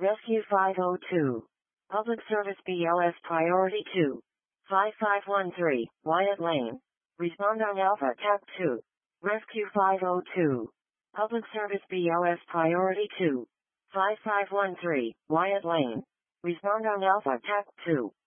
Rescue 502. Public Service BLS Priority 2. 5513, Wyatt Lane. Respond on Alpha TAC 2. Rescue 502. Public Service BLS Priority 2. 5513, Wyatt Lane. Respond on Alpha TAC 2.